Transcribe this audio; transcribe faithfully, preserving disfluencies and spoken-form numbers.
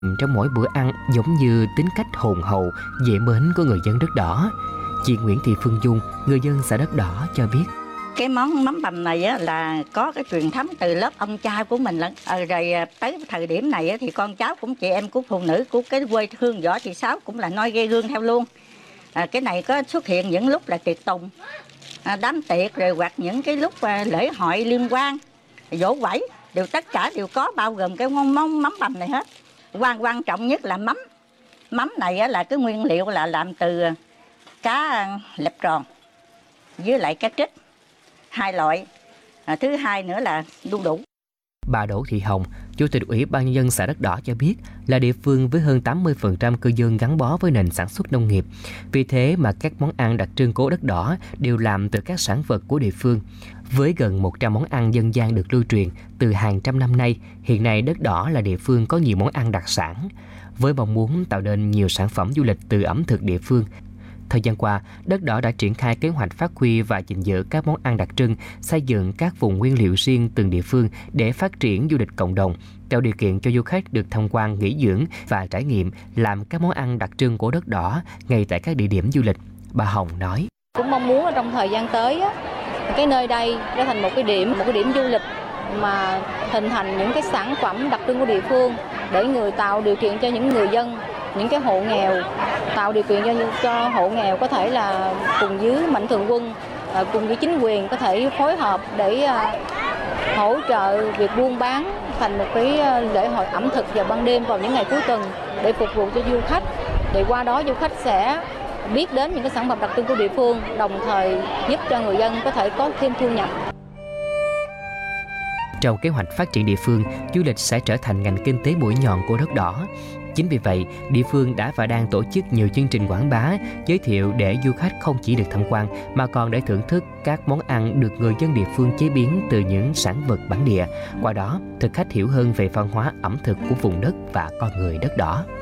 trong mỗi bữa ăn giống như tính cách hồn hậu, dễ mến của người dân đất đỏ. Chị Nguyễn Thị Phương Dung, người dân xã Đất Đỏ cho biết. Cái món mắm bằm này á, là có cái truyền thống từ lớp ông cha của mình lận. À, rồi tới thời điểm này á, thì con cháu cũng chị em của phụ nữ của cái quê hương Võ Thị Sáu cũng là noi ghe gương theo luôn. À, cái này có xuất hiện những lúc là tiệc tùng, à, đám tiệc rồi hoặc những cái lúc à, lễ hội liên quan, dỗ quẩy đều tất cả đều có bao gồm cái món món mắm bằm này hết. Quan quan trọng nhất là mắm. Mắm này á, là cái nguyên liệu là làm từ cá lẹp tròn với lại cá trích, hai loại. À, thứ hai nữa là đu đủ. Bà Đỗ Thị Hồng, Chủ tịch Ủy ban Nhân dân xã Đất Đỏ cho biết là địa phương với hơn tám mươi phần trăm cư dân gắn bó với nền sản xuất nông nghiệp. Vì thế mà các món ăn đặc trưng của Đất Đỏ đều làm từ các sản vật của địa phương. Với gần một trăm món ăn dân gian được lưu truyền từ hàng trăm năm nay, hiện nay Đất Đỏ là địa phương có nhiều món ăn đặc sản. Với mong muốn tạo nên nhiều sản phẩm du lịch từ ẩm thực địa phương, thời gian qua, Đất Đỏ đã triển khai kế hoạch phát huy và gìn giữ các món ăn đặc trưng, xây dựng các vùng nguyên liệu riêng từng địa phương để phát triển du lịch cộng đồng, tạo điều kiện cho du khách được tham quan, nghỉ dưỡng và trải nghiệm làm các món ăn đặc trưng của Đất Đỏ ngay tại các địa điểm du lịch. Bà Hồng nói. Cũng mong muốn trong thời gian tới, cái nơi đây trở thành một cái điểm, một cái điểm du lịch mà hình thành những cái sản phẩm đặc trưng của địa phương để người tạo điều kiện cho những người dân, những cái hộ nghèo, tạo điều kiện cho cho hộ nghèo có thể là cùng với mạnh thường quân, cùng với chính quyền có thể phối hợp để hỗ trợ việc buôn bán thành một cái lễ hội ẩm thực vào ban đêm vào những ngày cuối tuần để phục vụ cho du khách. Để qua đó du khách sẽ biết đến những cái sản phẩm đặc trưng của địa phương, đồng thời giúp cho người dân có thể có thêm thu nhập. Trong kế hoạch phát triển địa phương, du lịch sẽ trở thành ngành kinh tế mũi nhọn của Đất Đỏ. Chính vì vậy, địa phương đã và đang tổ chức nhiều chương trình quảng bá, giới thiệu để du khách không chỉ được tham quan mà còn để thưởng thức các món ăn được người dân địa phương chế biến từ những sản vật bản địa. Qua đó, thực khách hiểu hơn về văn hóa ẩm thực của vùng đất và con người Đất Đỏ.